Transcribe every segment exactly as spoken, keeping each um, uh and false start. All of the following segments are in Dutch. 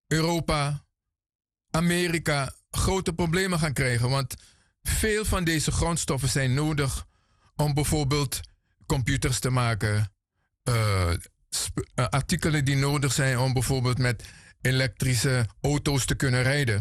Europa, Amerika grote problemen gaan krijgen. Want veel van deze grondstoffen zijn nodig om bijvoorbeeld computers te maken. Uh, sp- uh, artikelen die nodig zijn om bijvoorbeeld met elektrische auto's te kunnen rijden.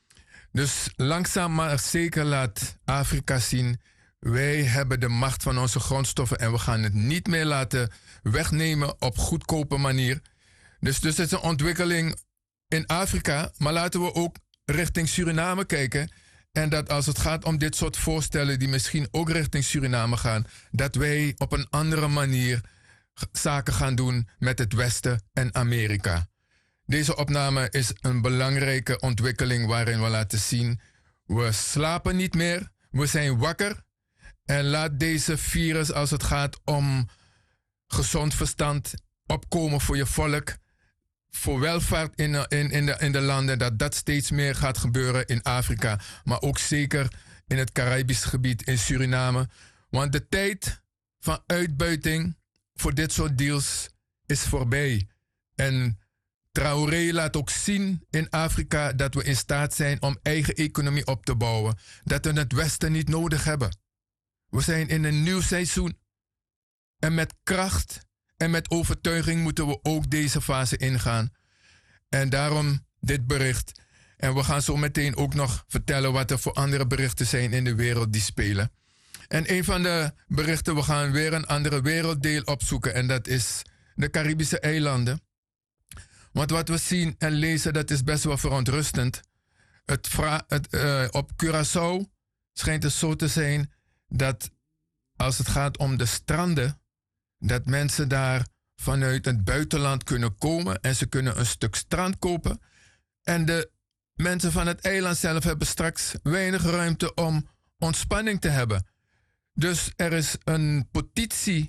Dus langzaam maar zeker laat Afrika zien, wij hebben de macht van onze grondstoffen en we gaan het niet meer laten wegnemen op goedkope manier. Dus, dus het is een ontwikkeling in Afrika, maar laten we ook richting Suriname kijken. En dat als het gaat om dit soort voorstellen die misschien ook richting Suriname gaan, dat wij op een andere manier zaken gaan doen met het Westen en Amerika. Deze opname is een belangrijke ontwikkeling waarin we laten zien, we slapen niet meer, we zijn wakker. En laat deze virus, als het gaat om gezond verstand, opkomen voor je volk, voor welvaart in, in, in, de, in de landen, dat dat steeds meer gaat gebeuren in Afrika, maar ook zeker in het Caribisch gebied, in Suriname. Want de tijd van uitbuiting voor dit soort deals is voorbij. En Traoré laat ook zien in Afrika dat we in staat zijn om eigen economie op te bouwen. Dat we het Westen niet nodig hebben. We zijn in een nieuw seizoen. En met kracht en met overtuiging moeten we ook deze fase ingaan. En daarom dit bericht. En we gaan zo meteen ook nog vertellen wat er voor andere berichten zijn in de wereld die spelen. En een van de berichten, we gaan weer een andere werelddeel opzoeken. En dat is de Caribische eilanden. Want wat we zien en lezen, dat is best wel verontrustend. Het vra- het, uh, op Curaçao schijnt het zo te zijn dat als het gaat om de stranden, dat mensen daar vanuit het buitenland kunnen komen en ze kunnen een stuk strand kopen. En de mensen van het eiland zelf hebben straks weinig ruimte om ontspanning te hebben. Dus er is een petitie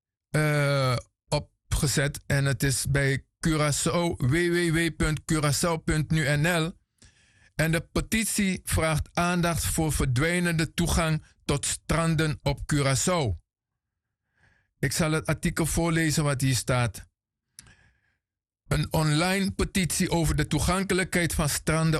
uh, opgezet en het is bij Curaçao, w w w punt curaçao punt n l. En de petitie vraagt aandacht voor verdwijnende toegang tot stranden op Curaçao. Ik zal het artikel voorlezen wat hier staat. Een online petitie over de toegankelijkheid van stranden